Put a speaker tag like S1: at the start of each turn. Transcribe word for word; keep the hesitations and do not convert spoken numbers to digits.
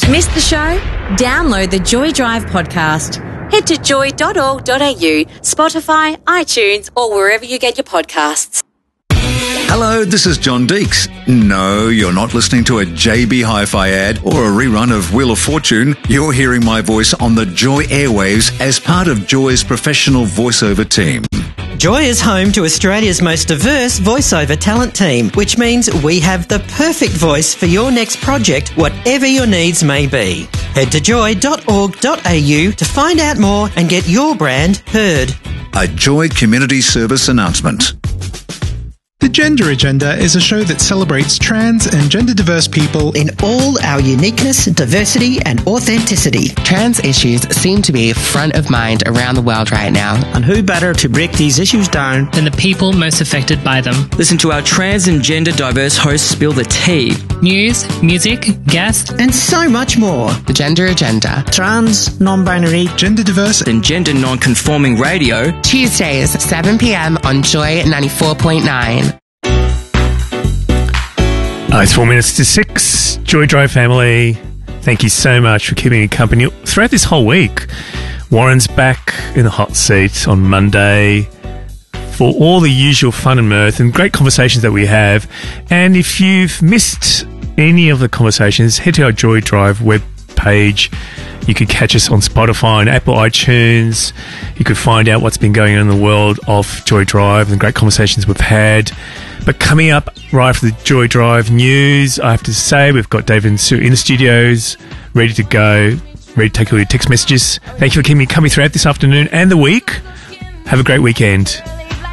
S1: Missed the show? Download the Joy Drive podcast. Head to joy dot org dot a u, Spotify, iTunes, or wherever you get your podcasts.
S2: Hello, this is John Deeks. No, you're not listening to a J B Hi-Fi ad or a rerun of Wheel of Fortune. You're hearing my voice on the Joy airwaves as part of Joy's professional voiceover team.
S3: Joy is home to Australia's most diverse voiceover talent team, which means we have the perfect voice for your next project, whatever your needs may be. Head to joy dot org dot a u to find out more and get your brand heard.
S2: A Joy Community Service announcement.
S4: The Gender Agenda is a show that celebrates trans and gender-diverse people
S3: In all our uniqueness, diversity and authenticity.
S5: Trans issues seem to be front of mind around the world right now.
S6: And who better to break these issues down
S7: than the people most affected by them?
S8: Listen to our trans and gender diverse hosts spill the tea.
S7: News, music, guests,
S3: and so much more.
S5: The Gender Agenda.
S6: Trans, non-binary,
S4: gender-diverse
S8: and gender non-conforming radio.
S5: Tuesdays, seven p.m. on Joy ninety-four point nine.
S9: Oh, it's four minutes to six. Joy Drive family, thank you so much for keeping me company throughout this whole week. Warren's back in the hot seat on Monday for all the usual fun and mirth and great conversations that we have. And if you've missed any of the conversations, head to our Joy Drive web page. You could catch us on Spotify and Apple iTunes. You could find out what's been going on in the world of Joy Drive and great conversations we've had. But coming up right after the Joy Drive news, I have to say we've got David and Sue in the studios, ready to go, ready to take all your text messages. Thank you for keeping me coming throughout this afternoon and the week. Have a great weekend.